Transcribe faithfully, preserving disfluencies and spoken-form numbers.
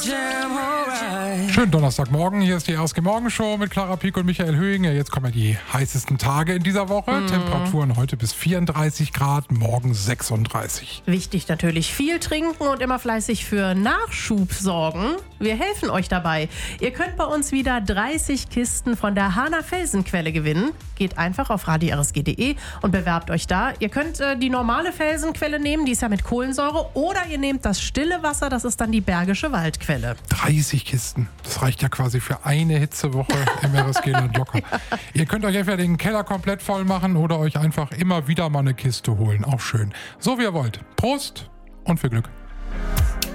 Schönen Donnerstagmorgen, hier ist die R S G-Morgenshow mit Clara Pieck und Michael Höhinger. Jetzt kommen die heißesten Tage in dieser Woche. Mm. Temperaturen heute bis vierunddreißig Grad, morgen sechsunddreißig. Wichtig natürlich, viel trinken und immer fleißig für Nachschub sorgen. Wir helfen euch dabei. Ihr könnt bei uns wieder dreißig Kisten von der Hahner Felsenquelle gewinnen. Geht einfach auf radio r s g punkt d e und bewerbt euch da. Ihr könnt äh, die normale Felsenquelle nehmen, die ist ja mit Kohlensäure. Oder ihr nehmt das stille Wasser, das ist dann die Bergische Waldquelle. dreißig Kisten. Das reicht ja quasi für eine Hitzewoche im R S G-Land locker. Ja. Ihr könnt euch entweder den Keller komplett voll machen oder euch einfach immer wieder mal eine Kiste holen. Auch schön. So wie ihr wollt. Prost und viel Glück.